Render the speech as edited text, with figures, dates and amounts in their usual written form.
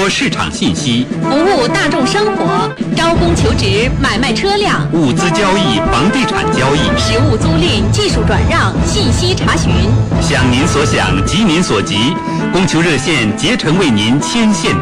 播市场信息， 服务大众生活，招工求职，买卖车辆， 物资交易，房地产交易， 实物租赁，技术转让，信息查询。 想您所想，急您所急，供求热线竭诚为您牵线